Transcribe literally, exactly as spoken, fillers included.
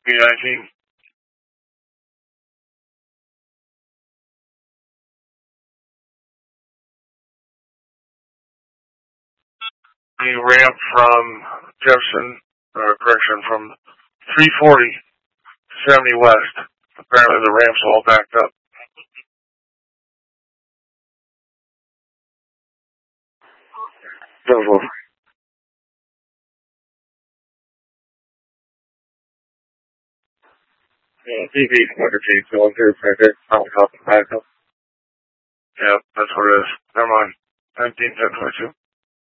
B nineteen. Being ramped from Jefferson, or correction, from three forty to seventy West. Apparently the ramp's all backed up. Double. Yeah, T V twenty going through right there. Probably top of the back up. Yeah, that's what it is. Never mind. nineteen ten twenty-two.